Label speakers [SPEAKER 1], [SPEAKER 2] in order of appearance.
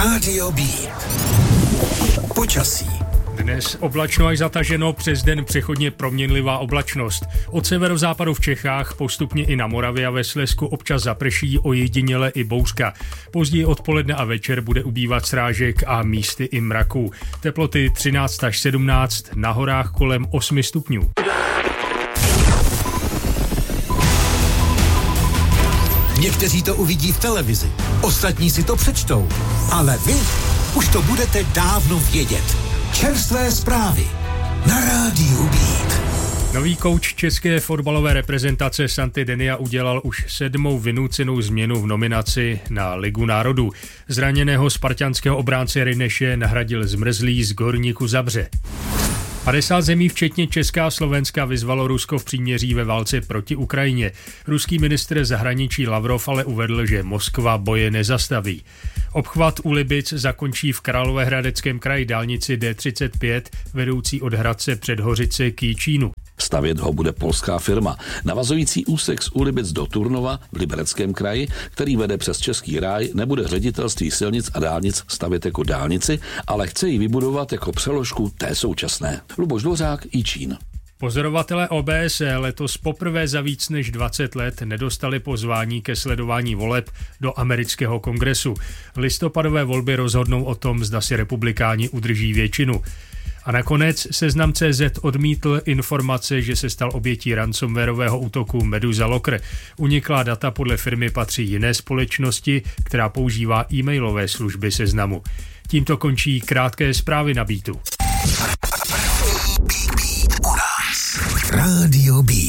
[SPEAKER 1] Rádio B. Počasí.
[SPEAKER 2] Dnes oblačno až zataženo, přes den přechodně proměnlivá oblačnost. Od severozápadu v Čechách, postupně i na Moravě a ve Slezsku občas zaprší, ojediněle i bouřka. Později odpoledne a večer bude ubývat srážek a místy i mraků. Teploty 13 až 17, na horách kolem 8 stupňů.
[SPEAKER 1] Někteří to uvidí v televizi, ostatní si to přečtou, ale vy už to budete dávno vědět. Čerstvé zprávy na Rádiu Beat.
[SPEAKER 2] Nový kouč české fotbalové reprezentace Santi Denia udělal už 7. vynucenou změnu v nominaci na Ligu národů. Zraněného spartanského obránce Rineše nahradil zmrzlý z Gorníku Zabrze. 50 zemí, včetně Česka a Slovenska, vyzvalo Rusko v příměří ve válce proti Ukrajině. Ruský ministr zahraničí Lavrov ale uvedl, že Moskva boje nezastaví. Obchvat u Libic zakončí v Královéhradeckém kraji dálnici D35, vedoucí od Hradce před Hořice k Jičínu.
[SPEAKER 3] Stavět ho bude polská firma. Navazující úsek z Ulibic do Turnova v Libereckém kraji, který vede přes Český ráj, nebude ředitelství silnic a dálnic stavět jako dálnici, ale chce ji vybudovat jako přeložku té současné. Luboš Dvořák, Jičín.
[SPEAKER 2] Pozorovatelé OBSE letos poprvé za víc než 20 let nedostali pozvání ke sledování voleb do amerického kongresu. Listopadové volby rozhodnou o tom, zda si republikáni udrží většinu. A nakonec Seznam.cz odmítl informace, že se stal obětí ransomwareového útoku Medusa Locker. Uniklá data podle firmy patří jiné společnosti, která používá e-mailové služby Seznamu. Tímto končí krátké zprávy na Beatu.
[SPEAKER 1] Rádio B.